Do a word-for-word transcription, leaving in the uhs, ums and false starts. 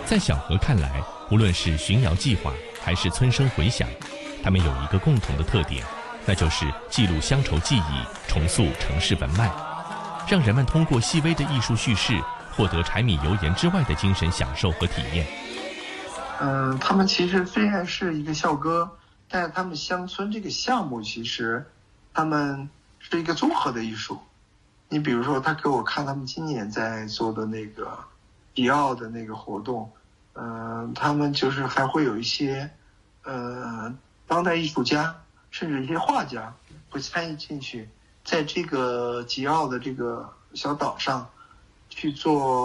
在小何看来，无论是寻谣计划还是村声回响，他们有一个共同的特点，那就是记录乡愁记忆，重塑城市文脉，让人们通过细微的艺术叙事获得柴米油盐之外的精神享受和体验。 嗯，他们其实虽然是一个校歌，但是他们乡村这个项目其实他们是一个综合的艺术。你比如说他给我看他们今年在做的那个迪奥的那个活动，嗯、呃，他们就是还会有一些呃当代艺术家甚至一些画家会参与进去，在这个吉奥的这个小岛上去做